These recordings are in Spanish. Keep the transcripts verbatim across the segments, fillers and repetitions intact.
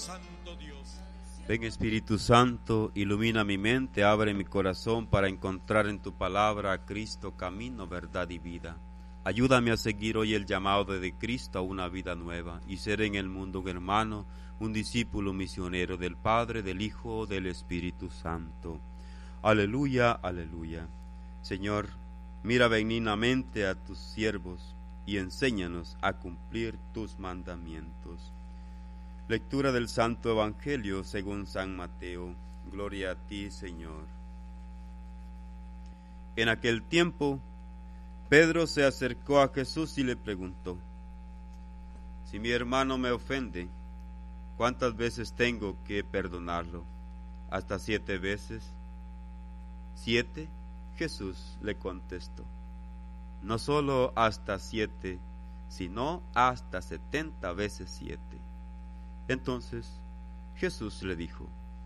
Santo Dios. Ven Espíritu Santo, ilumina mi mente, abre mi corazón para encontrar en tu palabra a Cristo, camino, verdad y vida. Ayúdame a seguir hoy el llamado de Cristo a una vida nueva y ser en el mundo un hermano, un discípulo misionero del Padre, del Hijo, del Espíritu Santo. Aleluya, aleluya. Señor, mira benignamente a tus siervos y enséñanos a cumplir tus mandamientos. Lectura del Santo Evangelio según San Mateo. Gloria a ti, Señor. En aquel tiempo, Pedro se acercó a Jesús y le preguntó: Si mi hermano me ofende, ¿cuántas veces tengo que perdonarlo? ¿Hasta siete veces? ¿Siete? Jesús le contestó: No solo hasta siete, sino hasta setenta veces siete. Entonces Jesús le dijo: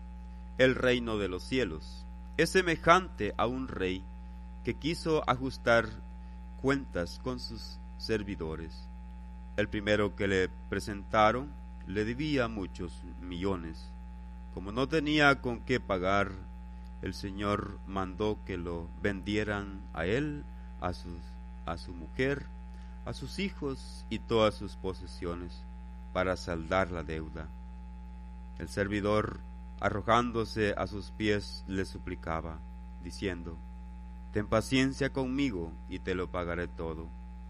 El reino de los cielos es semejante a un rey que quiso ajustar cuentas con sus servidores. El primero que le presentaron le debía muchos millones. Como no tenía con qué pagar, el Señor mandó que lo vendieran a él, a sus, a su mujer, a sus hijos y todas sus posesiones, para saldar la deuda. El servidor, arrojándose a sus pies, le suplicaba, diciendo: Ten paciencia conmigo y te lo pagaré todo.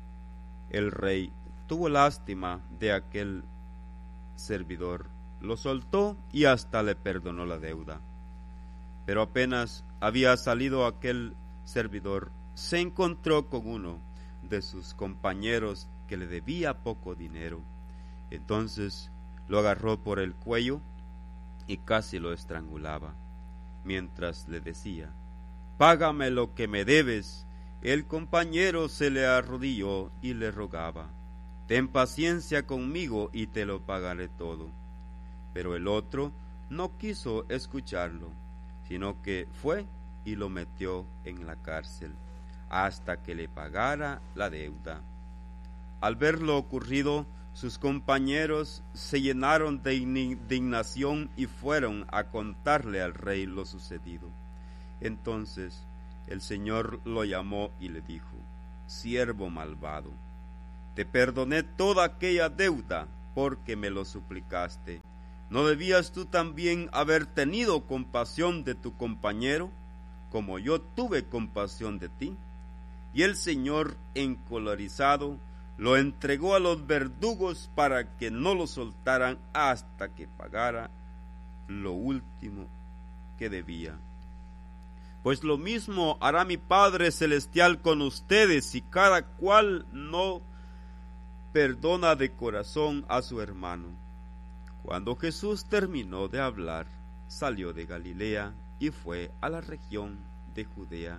El rey tuvo lástima de aquel servidor, lo soltó y hasta le perdonó la deuda. Pero apenas había salido aquel servidor, se encontró con uno de sus compañeros que le debía poco dinero. Entonces lo agarró por el cuello y casi lo estrangulaba, mientras le decía: Págame lo que me debes. El compañero se le arrodilló y le rogaba: Ten paciencia conmigo y te lo pagaré todo. Pero el otro no quiso escucharlo, sino que fue y lo metió en la cárcel hasta que le pagara la deuda. Al ver lo ocurrido, sus compañeros se llenaron de indignación y fueron a contarle al rey lo sucedido. Entonces el Señor lo llamó y le dijo: Siervo malvado, te perdoné toda aquella deuda porque me lo suplicaste. ¿No debías tú también haber tenido compasión de tu compañero, como yo tuve compasión de ti? Y el Señor, encolerizado, lo entregó a los verdugos para que no lo soltaran hasta que pagara lo último que debía. Pues lo mismo hará mi Padre Celestial con ustedes si cada cual no perdona de corazón a su hermano. Cuando Jesús terminó de hablar, salió de Galilea y fue a la región de Judea,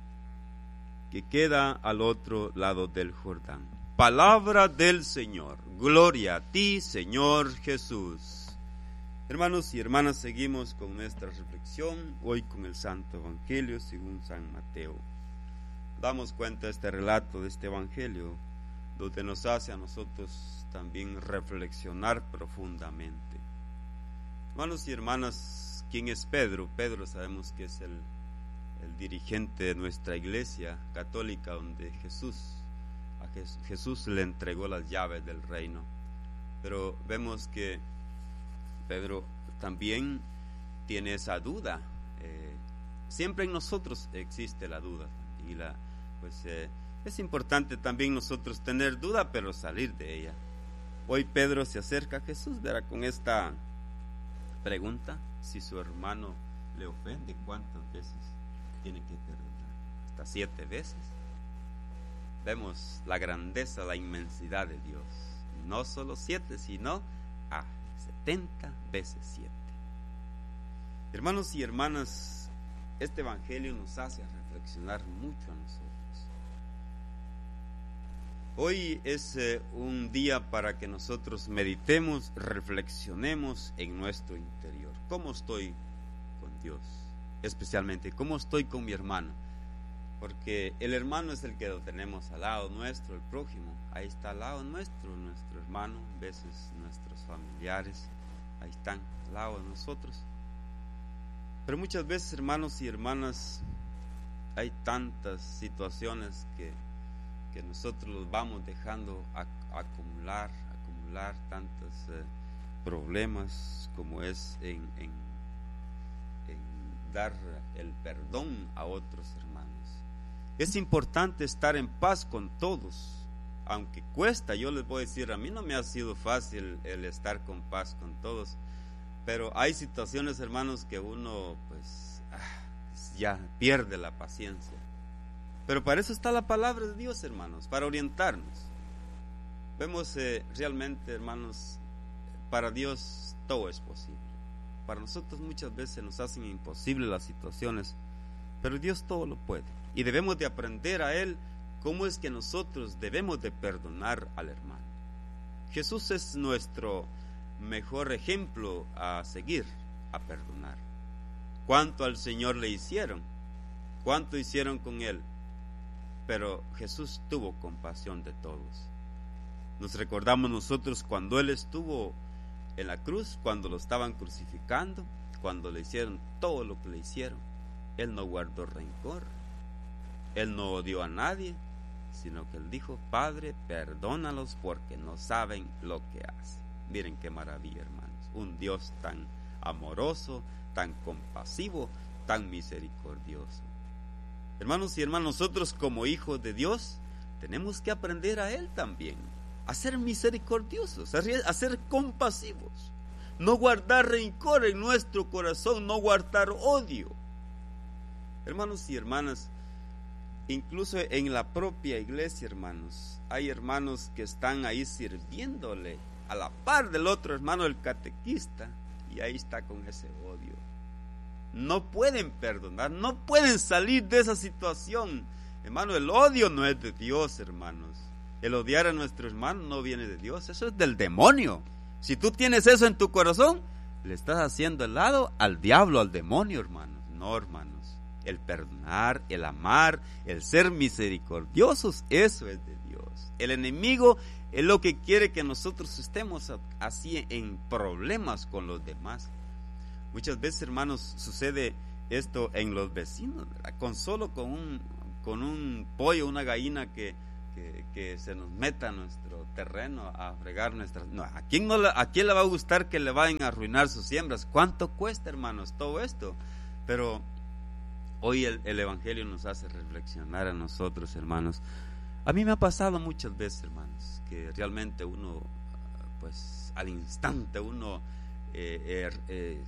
que queda al otro lado del Jordán. Palabra del Señor. Gloria a ti, Señor Jesús. Hermanos y hermanas, seguimos con nuestra reflexión, hoy con el Santo Evangelio según San Mateo. Damos cuenta de este relato, de este Evangelio, donde nos hace a nosotros también reflexionar profundamente. Hermanos y hermanas, ¿quién es Pedro? Pedro sabemos que es el, el dirigente de nuestra iglesia católica, donde Jesús, a Jesús, Jesús le entregó las llaves del reino. Pero vemos que Pedro también tiene esa duda. Eh, siempre en nosotros existe la duda. Y la, pues eh, es importante también nosotros tener duda, pero salir de ella. Hoy Pedro se acerca a Jesús, verá, con esta pregunta: si su hermano le ofende, ¿cuántas veces tiene que perdonar? ¿Hasta siete veces? Vemos la grandeza, la inmensidad de Dios. No solo siete, sino a setenta veces siete. Hermanos y hermanas, este Evangelio nos hace reflexionar mucho a nosotros. Hoy es eh, un día para que nosotros meditemos, reflexionemos en nuestro interior. ¿Cómo estoy con Dios? Especialmente, ¿cómo estoy con mi hermano? Porque el hermano es el que lo tenemos al lado nuestro, el prójimo. Ahí está al lado nuestro, nuestro hermano, a veces nuestros familiares. ahí están al lado de nosotros. Pero muchas veces, hermanos y hermanas, hay tantas situaciones que, que nosotros los vamos dejando a, a acumular, acumular tantos eh, problemas, como es en, en, en dar el perdón a otros hermanos. Es importante estar en paz con todos, aunque cuesta. Yo les voy a decir, a mí no me ha sido fácil el estar con paz con todos, pero hay situaciones, hermanos, que uno pues ah, ya pierde la paciencia. Pero para eso está la palabra de Dios, hermanos, para orientarnos. Vemos eh, realmente, hermanos, para Dios todo es posible. Para nosotros muchas veces nos hacen imposibles las situaciones, pero Dios todo lo puede. Y debemos de aprender a Él cómo es que nosotros debemos de perdonar al hermano. Jesús es nuestro mejor ejemplo a seguir, a perdonar. ¿Cuánto al Señor le hicieron? ¿Cuánto hicieron con Él? Pero Jesús tuvo compasión de todos. Nos recordamos nosotros cuando Él estuvo en la cruz, cuando lo estaban crucificando, cuando le hicieron todo lo que le hicieron. Él no guardó rencor, Él no odió a nadie, sino que Él dijo: Padre, perdónalos porque no saben lo que hacen. Miren qué maravilla, hermanos, un Dios tan amoroso, tan compasivo, tan misericordioso. Hermanos y hermanas, nosotros como hijos de Dios tenemos que aprender a Él también, a ser misericordiosos, a ser compasivos, no guardar rencor en nuestro corazón, no guardar odio. Hermanos y hermanas, incluso en la propia iglesia, hermanos, hay hermanos que están ahí sirviéndole a la par del otro hermano, el catequista, y ahí está con ese odio. No pueden perdonar, no pueden salir de esa situación. Hermano, el odio no es de Dios, hermanos. El odiar a nuestro hermano no viene de Dios, eso es del demonio. Si tú tienes eso en tu corazón, le estás haciendo el lado al diablo, al demonio, hermanos. No, hermanos, el perdonar, el amar, el ser misericordiosos, eso es de Dios. El enemigo es lo que quiere que nosotros estemos así en problemas con los demás. Muchas veces, hermanos, sucede esto en los vecinos, ¿verdad? Con solo con un, con un pollo, una gallina que, que, que se nos meta a nuestro terreno a fregar nuestras... No, ¿a quién, no la, ¿a quién le va a gustar que le vayan a arruinar sus siembras? ¿Cuánto cuesta, hermanos, todo esto? Pero hoy el, el Evangelio nos hace reflexionar a nosotros, hermanos. A mí me ha pasado muchas veces, hermanos, que realmente uno, pues al instante uno eh, eh, eh,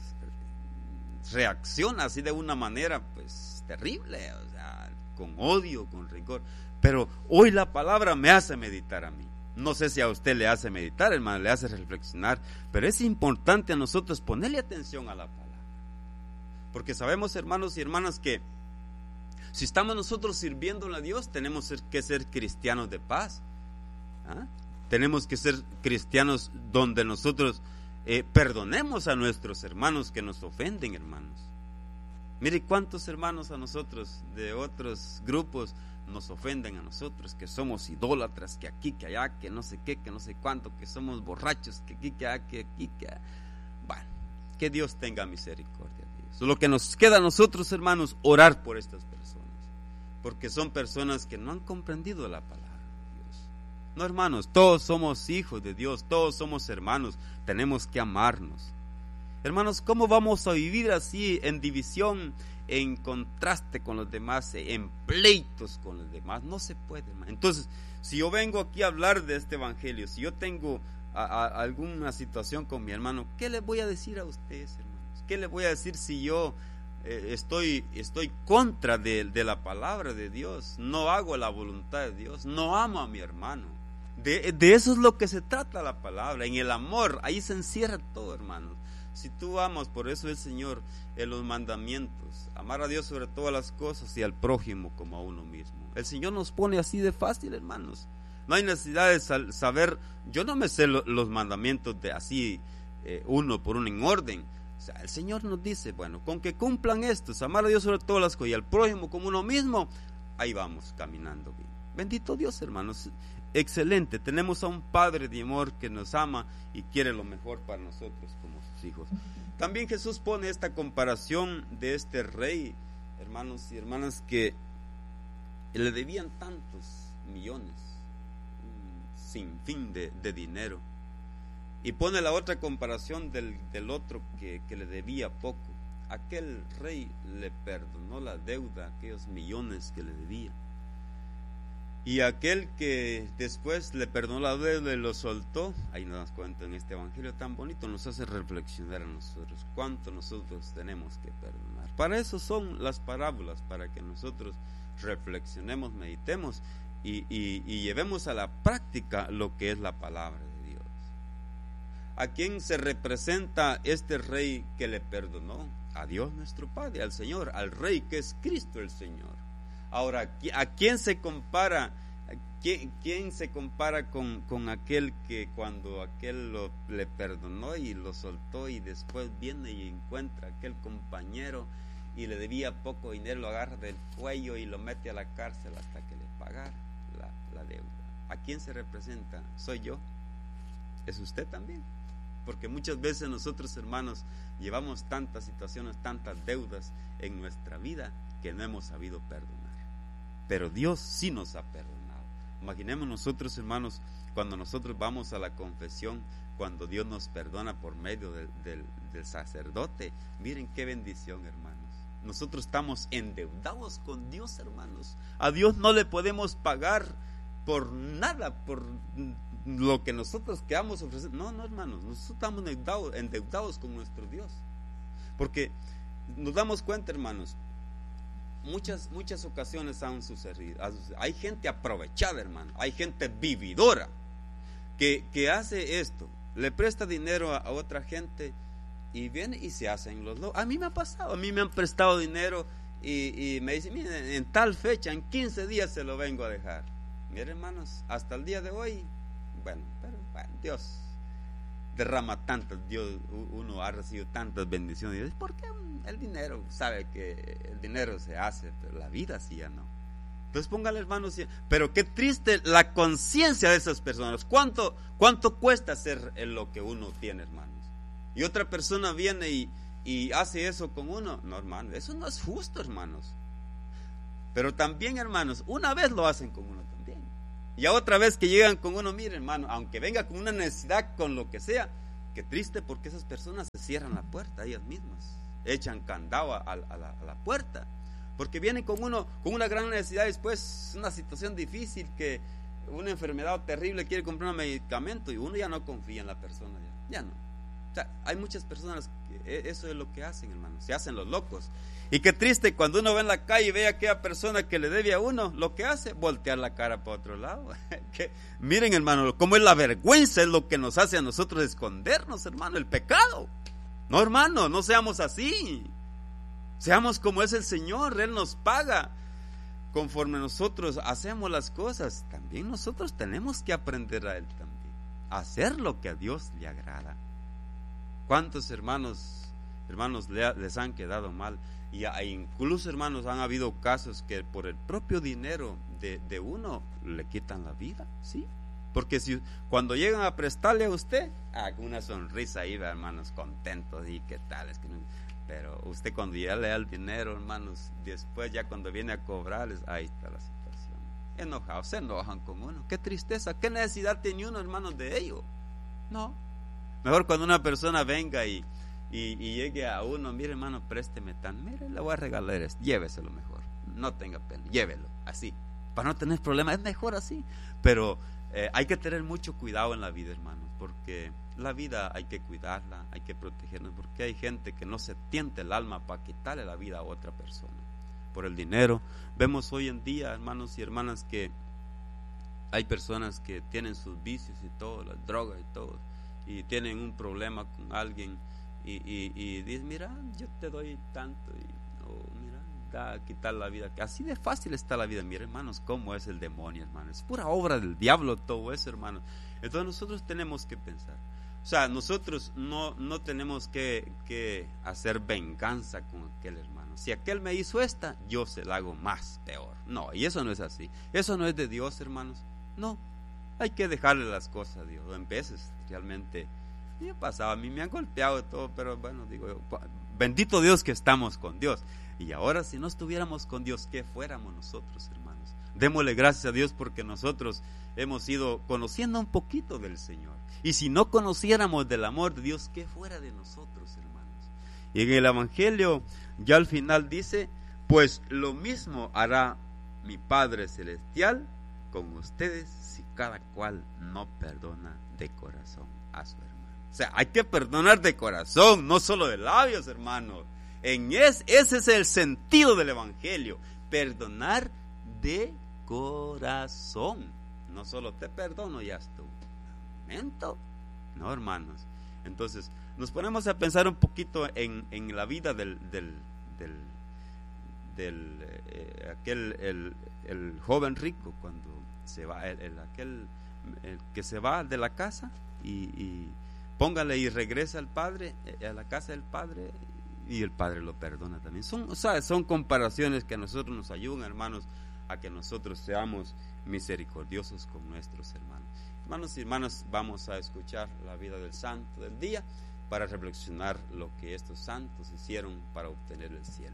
reacciona así de una manera pues terrible, o sea, con odio, con rencor. Pero hoy la palabra me hace meditar a mí. No sé si a usted le hace meditar, hermano, le hace reflexionar, pero es importante a nosotros ponerle atención a la palabra. Porque sabemos, hermanos y hermanas, que si estamos nosotros sirviéndole a Dios, tenemos que ser cristianos de paz. ¿Ah? Tenemos que ser cristianos donde nosotros eh, perdonemos a nuestros hermanos que nos ofenden, hermanos. Mire cuántos hermanos a nosotros de otros grupos nos ofenden a nosotros, que somos idólatras, que aquí, que allá, que no sé qué, que no sé cuánto, que somos borrachos, que aquí, que allá, que aquí, que allá. Bueno, que Dios tenga misericordia de Dios. Lo que nos queda a nosotros, hermanos, orar por estas personas, porque son personas que no han comprendido la palabra de Dios. No, hermanos, todos somos hijos de Dios, todos somos hermanos, tenemos que amarnos. Hermanos, ¿cómo vamos a vivir así en división, en contraste con los demás, en pleitos con los demás? No se puede, hermano. Entonces, si yo vengo aquí a hablar de este evangelio, si yo tengo a, a, alguna situación con mi hermano, ¿qué les voy a decir a ustedes, hermanos? ¿Qué les voy a decir si yo eh, estoy, estoy contra de, de la palabra de Dios? No hago la voluntad de Dios, no amo a mi hermano. De, de eso es lo que se trata la palabra, en el amor, ahí se encierra todo, hermanos. Si tú amas, por eso el Señor en los mandamientos, amar a Dios sobre todas las cosas y al prójimo como a uno mismo. El Señor nos pone así de fácil, hermanos. No hay necesidad de saber, yo no me sé lo, los mandamientos de así, eh, uno por uno en orden. O sea, el Señor nos dice, bueno, con que cumplan estos, amar a Dios sobre todas las cosas y al prójimo como uno mismo, ahí vamos caminando bien. Bendito Dios, hermanos. excelente. Tenemos a un Padre de amor que nos ama y quiere lo mejor para nosotros como sus hijos. También Jesús pone esta comparación de este rey, hermanos y hermanas, que le debían tantos millones, un sinfín de, de dinero. Y pone la otra comparación del, del otro que, que le debía poco. Aquel rey le perdonó la deuda, aquellos millones que le debía. Y aquel que después le perdonó la deuda y lo soltó, ahí nos das cuenta en este evangelio tan bonito, nos hace reflexionar a nosotros cuánto nosotros tenemos que perdonar. Para eso son las parábolas, para que nosotros reflexionemos, meditemos y, y, y llevemos a la práctica lo que es la palabra de Dios. ¿A quién se representa este rey que le perdonó? A Dios nuestro Padre, al Señor, al Rey que es Cristo el Señor. Ahora, ¿a quién se compara? ¿Quién, quién se compara con, con aquel que cuando aquel lo, le perdonó y lo soltó y después viene y encuentra a aquel compañero y le debía poco dinero, lo agarra del cuello y lo mete a la cárcel hasta que le pagara la, la deuda? ¿A quién se representa? ¿Soy yo? ¿Es usted también? Porque muchas veces nosotros, hermanos, llevamos tantas situaciones, tantas deudas en nuestra vida que no hemos sabido perdonar. Pero Dios sí nos ha perdonado. Imaginemos nosotros, hermanos, cuando nosotros vamos a la confesión, cuando Dios nos perdona por medio del, del, del sacerdote. Miren qué bendición, hermanos. Nosotros estamos endeudados con Dios, hermanos. A Dios no le podemos pagar por nada, por lo que nosotros queramos ofrecer. No, no, hermanos, nosotros estamos endeudados, endeudados con nuestro Dios. Porque nos damos cuenta, hermanos, muchas, muchas ocasiones han sucedido. Hay gente aprovechada, hermano. Hay gente vividora que, que hace esto. Le presta dinero a, a otra gente y viene y se hacen los locos. A mí me ha pasado, a mí me han prestado dinero y, y me dicen, miren, en tal fecha, en quince días se lo vengo a dejar. Miren, hermanos, hasta el día de hoy, bueno, pero bueno, Dios derrama tantas, Dios, uno ha recibido tantas bendiciones. ¿Por qué el dinero? Sabe que el dinero se hace, pero la vida sí ya no. Entonces póngale, hermanos, pero qué triste la conciencia de esas personas. ¿Cuánto, cuánto cuesta hacer lo que uno tiene, hermanos? Y otra persona viene y, y hace eso con uno. No, hermanos, eso no es justo, hermanos. Pero también, hermanos, una vez lo hacen con uno también. Y a otra vez que llegan con uno, mire, hermano, aunque venga con una necesidad, con lo que sea, qué triste, porque esas personas se cierran la puerta ellas mismas, echan candado a, a, la, a la puerta, porque vienen con uno con una gran necesidad, después una situación difícil, que una enfermedad terrible, quiere comprar un medicamento y uno ya no confía en la persona, ya, ya no. O sea, hay muchas personas que eso es lo que hacen, hermano, se hacen los locos. Y qué triste cuando uno ve en la calle y ve a aquella persona que le debe a uno, lo que hace, voltear la cara para otro lado. que, miren, hermano, cómo es la vergüenza, es lo que nos hace a nosotros escondernos, hermano, el pecado. No, hermano, no seamos así. Seamos como es el Señor, Él nos paga. Conforme nosotros hacemos las cosas, también nosotros tenemos que aprender a Él también, a hacer lo que a Dios le agrada. ¿Cuántos hermanos, hermanos les han quedado mal? Y incluso, hermanos, han habido casos que por el propio dinero de, de uno le quitan la vida, ¿sí? Porque si cuando llegan a prestarle a usted, ah, con una sonrisa ahí, hermanos, contentos, y qué tal, es que no, pero usted cuando ya le da el dinero, hermanos, después ya cuando viene a cobrarles, ahí está la situación. Enojados, se enojan con uno. Qué tristeza, qué necesidad tiene uno, hermanos, de ello. No, mejor cuando una persona venga y Y, y llegue a uno, mire, hermano, présteme tan, mire, le voy a regalar esto, lléveselo mejor, no tenga pena, llévelo, así, para no tener problemas, es mejor así. Pero eh, hay que tener mucho cuidado en la vida, hermanos, porque la vida hay que cuidarla, hay que protegerla, porque hay gente que no se tiente el alma para quitarle la vida a otra persona por el dinero. Vemos hoy en día, hermanos y hermanas, que hay personas que tienen sus vicios y todo, las drogas y todo, y tienen un problema con alguien. Y, y, y dice, mira, yo te doy tanto y oh, mira, da a quitar la vida. Así de fácil está la vida. Mira, hermanos, cómo es el demonio, hermanos. Es pura obra del diablo todo eso, hermanos. Entonces nosotros tenemos que pensar. O sea, nosotros no, no tenemos que, que hacer venganza con aquel hermano. Si aquel me hizo esta, yo se la hago más peor. No, y eso no es así. Eso no es de Dios, hermanos. No. hay que dejarle las cosas a Dios. En veces realmente me ha pasado, a mí me han golpeado todo, pero bueno, digo yo, bendito Dios que estamos con Dios. Y ahora, si no estuviéramos con Dios, ¿qué fuéramos nosotros, hermanos? Démosle gracias a Dios porque nosotros hemos ido conociendo un poquito del Señor. Y si no conociéramos del amor de Dios, ¿qué fuera de nosotros, hermanos? Y en el Evangelio ya al final dice, pues lo mismo hará mi Padre Celestial con ustedes si cada cual no perdona de corazón a su hermano. O sea, hay que perdonar de corazón, no solo de labios, hermanos. En es, ese es el sentido del Evangelio, perdonar de corazón. No solo te perdono, ya estuvo. Momento. No, hermanos. Entonces, nos ponemos a pensar un poquito en, en la vida del, del, del, del eh, aquel, el, el joven rico, cuando se va, el, el, aquel el que se va de la casa y, y póngale y regresa al padre, a la casa del padre, y el padre lo perdona también. Son, o sea, son comparaciones que a nosotros nos ayudan, hermanos, a que nosotros seamos misericordiosos con nuestros hermanos. Hermanos y hermanas, vamos a escuchar la vida del santo del día para reflexionar lo que estos santos hicieron para obtener el cielo.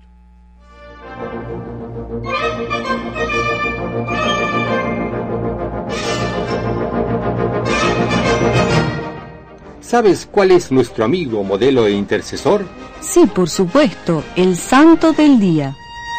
¿Sabes cuál es nuestro amigo, modelo e intercesor? Sí, por supuesto, el santo del día.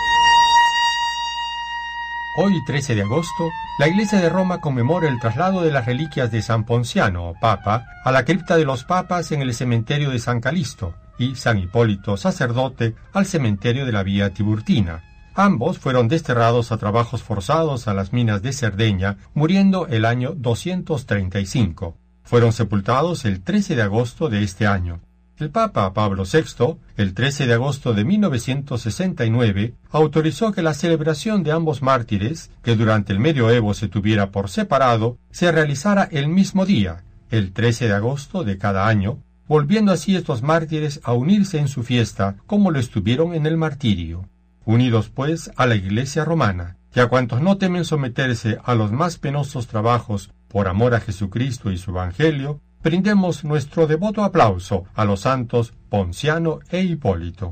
Hoy, trece de agosto, la Iglesia de Roma conmemora el traslado de las reliquias de San Ponciano, Papa, a la cripta de los papas en el cementerio de San Calixto, y San Hipólito, sacerdote, al cementerio de la Vía Tiburtina. Ambos fueron desterrados a trabajos forzados a las minas de Cerdeña, muriendo el año doscientos treinta y cinco. Fueron sepultados el trece de agosto de este año. El Papa Pablo sexto, el trece de agosto de mil novecientos sesenta y nueve, autorizó que la celebración de ambos mártires, que durante el medioevo se tuviera por separado, se realizara el mismo día, el trece de agosto de cada año, volviendo así estos mártires a unirse en su fiesta, como lo estuvieron en el martirio. Unidos pues a la Iglesia romana, y a cuantos no temen someterse a los más penosos trabajos por amor a Jesucristo y su Evangelio, brindemos nuestro devoto aplauso a los santos Ponciano e Hipólito.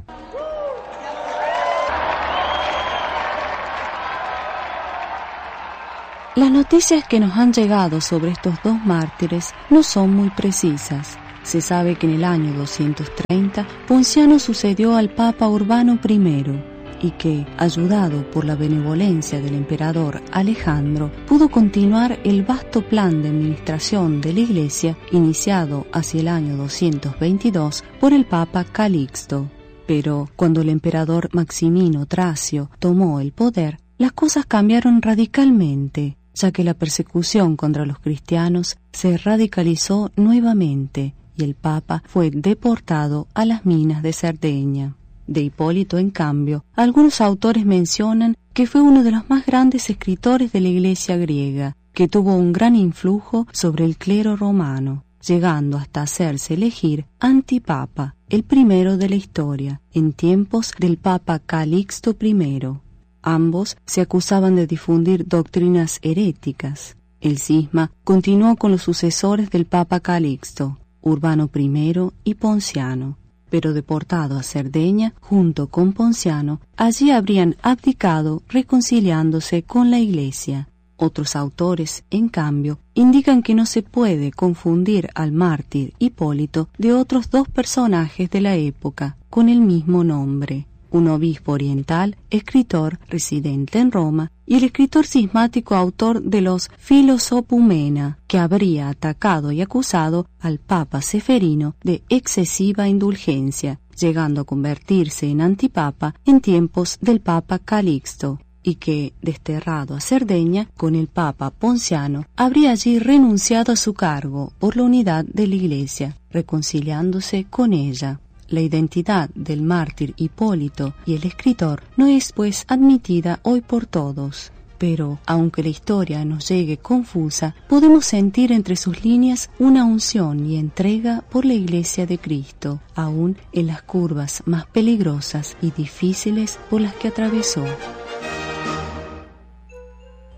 Las noticias que nos han llegado sobre estos dos mártires no son muy precisas. Se sabe que en el año doscientos treinta Ponciano sucedió al Papa Urbano primero y que, ayudado por la benevolencia del emperador Alejandro, pudo continuar el vasto plan de administración de la Iglesia iniciado hacia el año doscientos veintidós por el Papa Calixto. Pero cuando el emperador Maximino Tracio tomó el poder, las cosas cambiaron radicalmente, ya que la persecución contra los cristianos se radicalizó nuevamente y el Papa fue deportado a las minas de Cerdeña. De Hipólito, en cambio, algunos autores mencionan que fue uno de los más grandes escritores de la Iglesia griega, que tuvo un gran influjo sobre el clero romano, llegando hasta hacerse elegir antipapa, el primero de la historia, en tiempos del Papa Calixto primero. Ambos se acusaban de difundir doctrinas heréticas. El cisma continuó con los sucesores del Papa Calixto, Urbano primero y Ponciano, pero deportado a Cerdeña junto con Ponciano, allí habrían abdicado reconciliándose con la Iglesia. Otros autores, en cambio, indican que no se puede confundir al mártir Hipólito de otros dos personajes de la época con el mismo nombre, un obispo oriental, escritor residente en Roma, y el escritor cismático autor de los Filosopumena, que habría atacado y acusado al Papa Seferino de excesiva indulgencia, llegando a convertirse en antipapa en tiempos del Papa Calixto, y que, desterrado a Cerdeña con el Papa Ponciano, habría allí renunciado a su cargo por la unidad de la Iglesia, reconciliándose con ella. La identidad del mártir Hipólito y el escritor no es, pues, admitida hoy por todos. Pero, aunque la historia nos llegue confusa, podemos sentir entre sus líneas una unción y entrega por la Iglesia de Cristo, aún en las curvas más peligrosas y difíciles por las que atravesó.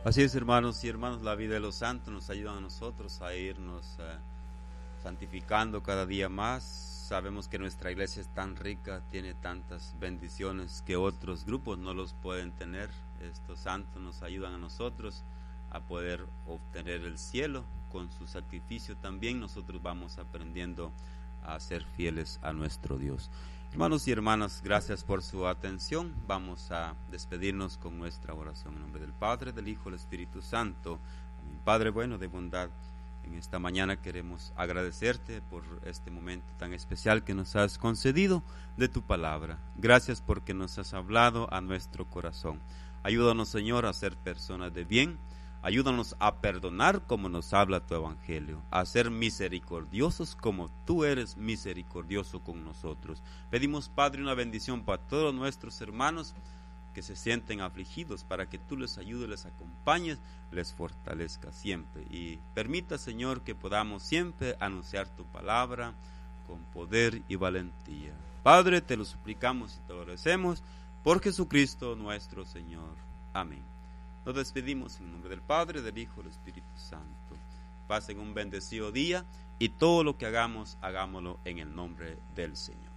Así es, hermanos y hermanas, la vida de los santos nos ayuda a nosotros a irnos uh, santificando cada día más. Sabemos que nuestra iglesia es tan rica, tiene tantas bendiciones que otros grupos no los pueden tener. Estos santos nos ayudan a nosotros a poder obtener el cielo. Con su sacrificio también nosotros vamos aprendiendo a ser fieles a nuestro Dios. Hermanos y hermanas, gracias por su atención. Vamos a despedirnos con nuestra oración. En nombre del Padre, del Hijo y del Espíritu Santo. Amén. Padre bueno de bondad, en esta mañana queremos agradecerte por este momento tan especial que nos has concedido de tu palabra. Gracias porque nos has hablado a nuestro corazón. Ayúdanos, Señor, a ser personas de bien. Ayúdanos a perdonar como nos habla tu evangelio, a ser misericordiosos como tú eres misericordioso con nosotros. Pedimos, Padre, una bendición para todos nuestros hermanos que se sienten afligidos, para que tú les ayudes, les acompañes, les fortalezca siempre. Y permita, Señor, que podamos siempre anunciar tu palabra con poder y valentía. Padre, te lo suplicamos y te lo agradecemos por Jesucristo nuestro Señor. Amén. Nos despedimos en nombre del Padre, del Hijo y del Espíritu Santo. Pasen un bendecido día y todo lo que hagamos, hagámoslo en el nombre del Señor.